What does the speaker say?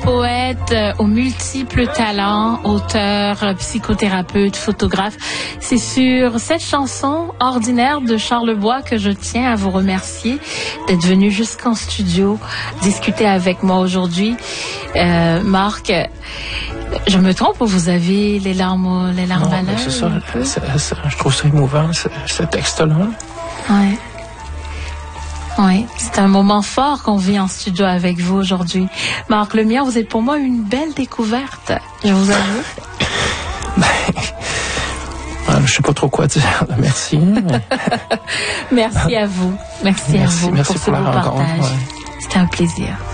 poète aux multiples talents, auteur, psychothérapeute, photographe. C'est sur cette chanson ordinaire de Charlebois que je tiens à vous remercier d'être venu jusqu'en studio discuter avec moi aujourd'hui. Marc, je me trompe ou vous avez les larmes à l'œil? C'est ça, je trouve ça émouvant, ce texte-là. Ouais. Oui, c'est un moment fort qu'on vit en studio avec vous aujourd'hui. Marc Lemierre, vous êtes pour moi une belle découverte, je vous avoue. Je sais pas trop quoi dire. Merci. Merci à vous. Merci à vous pour ce beau partage. Ouais. C'était un plaisir.